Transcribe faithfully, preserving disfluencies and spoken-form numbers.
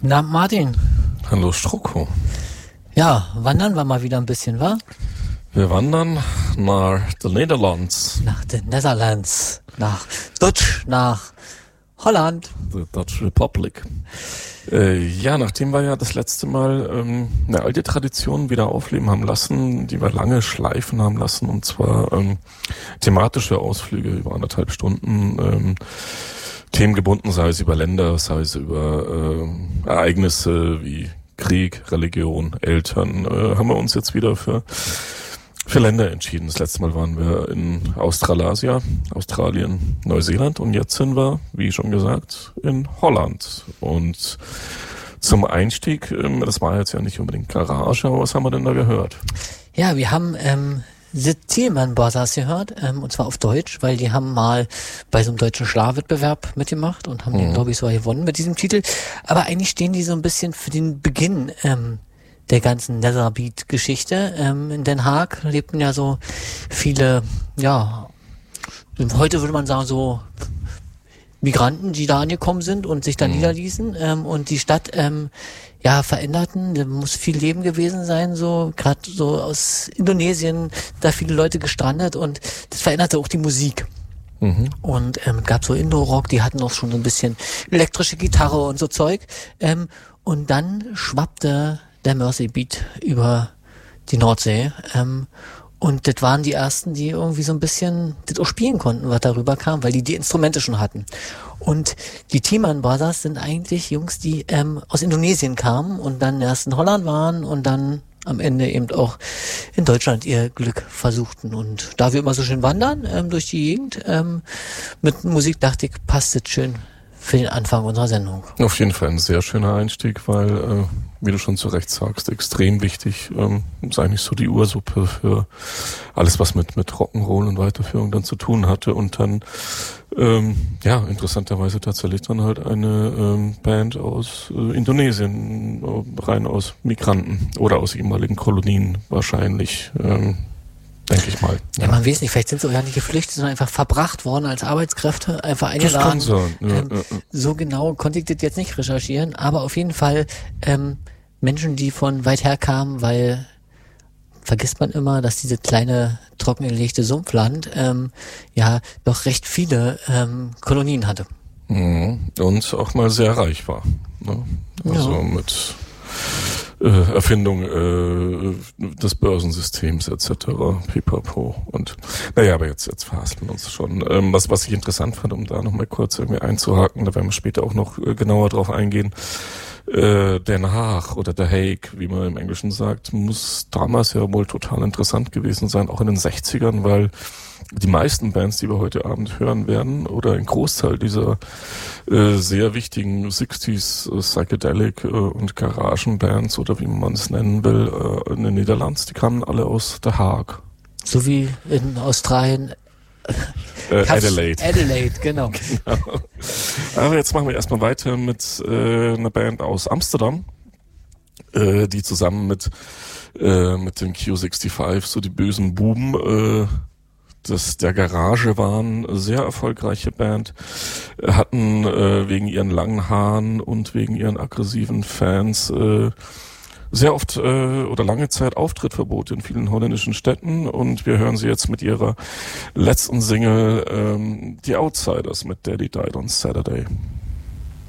Na, Martin. Hallo Stroko. Ja, wandern wir mal wieder ein bisschen, wa? Wir wandern nach den Niederlanden. Nach den Netherlands. Nach Dutch, nach Holland. The Dutch Republic. Äh, ja, nachdem wir ja das letzte Mal ähm, eine alte Tradition wieder aufleben haben lassen, die wir lange schleifen haben lassen, und zwar ähm, thematische Ausflüge über anderthalb Stunden, ähm, themengebunden, sei es über Länder, sei es über äh, Ereignisse wie Krieg, Religion, Eltern, äh, haben wir uns jetzt wieder für für Länder entschieden. Das letzte Mal waren wir in Australasia, Australien, Neuseeland, und jetzt sind wir, wie schon gesagt, in Holland. Und zum Einstieg, ähm, das war jetzt ja nicht unbedingt Garage, aber was haben wir denn da gehört? Ja, wir haben ähm, The Thielmann Brothers gehört, ähm, und zwar auf Deutsch, weil die haben mal bei so einem deutschen Schlagwettbewerb mitgemacht und haben mhm. den, glaube ich, so gewonnen mit diesem Titel. Aber eigentlich stehen die so ein bisschen für den Beginn ähm, der ganzen Netherbeat-Geschichte. Ähm, in Den Haag lebten ja so viele, ja, heute würde man sagen so Migranten, die da angekommen sind und sich da mhm. niederließen ähm, und die Stadt ähm, ja veränderten. Da muss viel Leben gewesen sein, so gerade so aus Indonesien, da viele Leute gestrandet, und das veränderte auch die Musik. Mhm. Und ähm, es gab so Indo-Rock, die hatten auch schon so ein bisschen elektrische Gitarre und so Zeug. Ähm, und dann schwappte der Mersey Beat über die Nordsee. Ähm, und das waren die ersten, die irgendwie so ein bisschen das auch spielen konnten, was darüber kam, weil die die Instrumente schon hatten. Und die Thielmann Brothers sind eigentlich Jungs, die ähm, aus Indonesien kamen und dann erst in Holland waren und dann am Ende eben auch in Deutschland ihr Glück versuchten. Und da wir immer so schön wandern ähm, durch die Gegend ähm, mit Musik, dachte ich, passt das schön für den Anfang unserer Sendung. Auf jeden Fall ein sehr schöner Einstieg, weil, äh, wie du schon zu Recht sagst, extrem wichtig, ähm, ist eigentlich so die Ursuppe für alles, was mit mit Rock'n'Roll und Weiterführung dann zu tun hatte. Und dann, ähm, ja, interessanterweise tatsächlich dann halt eine ähm, Band aus äh, Indonesien, äh, rein aus Migranten oder aus ehemaligen Kolonien wahrscheinlich, ähm, denke ich mal. Ja, ja, man weiß nicht, vielleicht sind sie auch ja nicht geflüchtet, sondern einfach verbracht worden als Arbeitskräfte, einfach eingeladen. Das kann sein. Ja, ähm, ja, ja. So genau konnte ich das jetzt nicht recherchieren, aber auf jeden Fall ähm, Menschen, die von weit her kamen, weil vergisst man immer, dass diese kleine trockengelegte Sumpfland ähm, ja doch recht viele ähm, Kolonien hatte. Mhm. Und auch mal sehr reich war. Ne? Also ja. mit Äh, Erfindung äh, des Börsensystems et cetera. Pipapo. Und naja, aber jetzt jetzt verhaspeln uns schon. Ähm, was was ich interessant fand, um da nochmal kurz irgendwie einzuhaken, da werden wir später auch noch äh, genauer drauf eingehen. Äh, Den Haag oder The Hague, wie man im Englischen sagt, muss damals ja wohl total interessant gewesen sein, auch in den sechzigern, weil die meisten Bands, die wir heute Abend hören werden, oder ein Großteil dieser äh, sehr wichtigen sechziger äh, Psychedelic äh, und Garagenbands, oder wie man es nennen will, äh, in den Niederlanden, die kamen alle aus The Hague. So wie in Australien. Äh, Adelaide. Adelaide, genau. genau. Aber jetzt machen wir erstmal weiter mit äh, einer Band aus Amsterdam, äh, die zusammen mit äh, mit dem Q fünfundsechzig, so die bösen Buben, äh, das der Garage waren, sehr erfolgreiche Band, hatten äh, wegen ihren langen Haaren und wegen ihren aggressiven Fans äh, sehr oft äh, oder lange Zeit Auftrittverbote in vielen holländischen Städten, und wir hören sie jetzt mit ihrer letzten Single ähm, The Outsiders mit Daddy Died on Saturday.